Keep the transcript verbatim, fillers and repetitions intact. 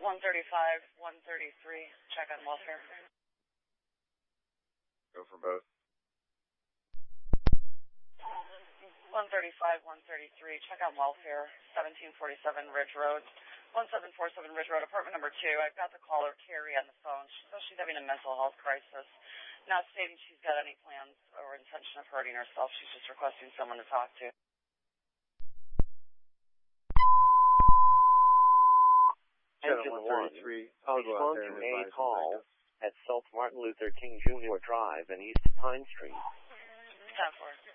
one thirty-five, one thirty-three, check on welfare. Go for both. one thirty-five, one thirty-three, check on welfare, seventeen forty-seven Ridge Road, one seven four seven Ridge Road, apartment number two. I've got the caller, Carrie, on the phone. She says she's having a mental health crisis, not stating she's got any plans or intention of hurting herself. She's just requesting someone to talk to. Engine one, respond to a call at South Martin Luther King Junior Drive and East Pine Street. ten four.